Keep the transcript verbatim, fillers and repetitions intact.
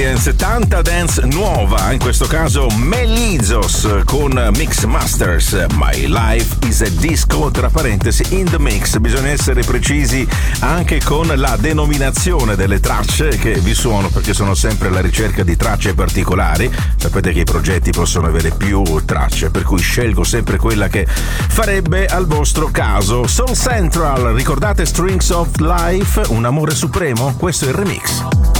dance, tanta dance nuova, in questo caso Melizos con Mix Masters, My Life is a Disco, tra parentesi, in the mix. Bisogna essere precisi anche con la denominazione delle tracce che vi suono, perché sono sempre alla ricerca di tracce particolari. Sapete che i progetti possono avere più tracce, per cui scelgo sempre quella che farebbe al vostro caso. Soul Central, ricordate Strings of Life, un amore supremo? Questo è il remix.